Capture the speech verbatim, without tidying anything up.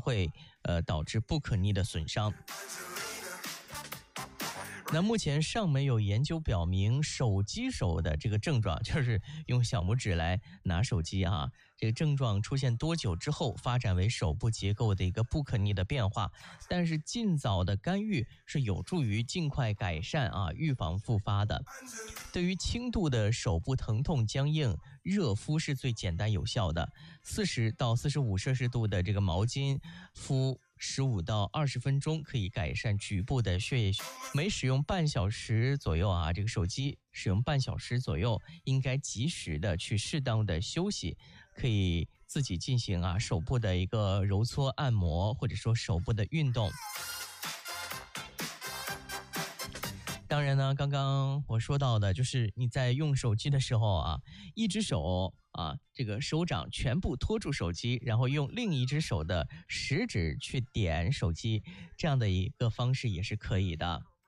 会呃导致不可逆的损伤。那目前尚没有研究表明手机手的这个症状，就是用小拇指来拿手机啊，这个症状出现多久之后发展为手部结构的一个不可逆的变化。但是尽早的干预是有助于尽快改善啊，预防复发的。对于轻度的手部疼痛僵硬，热敷是最简单有效的，四十到四十五摄氏度的这个毛巾敷十五到二十分钟可以改善局部的血液。每使用半小时左右啊，这个手机使用半小时左右，应该及时的去适当的休息，可以自己进行啊手部的一个揉搓按摩，或者说手部的运动。当然呢，刚刚我说到的就是你在用手机的时候啊，一只手啊，这个手掌全部托住手机，然后用另一只手的食指去点手机，这样的一个方式也是可以的。